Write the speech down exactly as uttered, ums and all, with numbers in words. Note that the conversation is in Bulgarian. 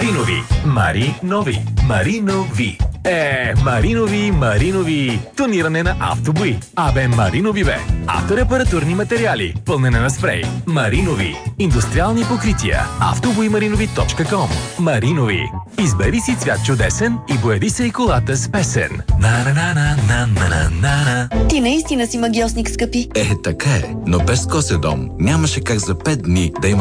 Маринови. Мари нови. Маринови. Е, Маринови, Маринови. Тониране на автобои. Абе, Маринови бе. Авторепаратурни материали. Пълнене на спрей. Маринови. Индустриални покрития. автобоимаринови точка ком. Маринови. Избери си цвят чудесен и бояди се и колата с песен. На-на-на-на-на-на-на-на. Ти наистина си магиосник, скъпи. Е, така е. Но без Коседом нямаше как за пет дни да има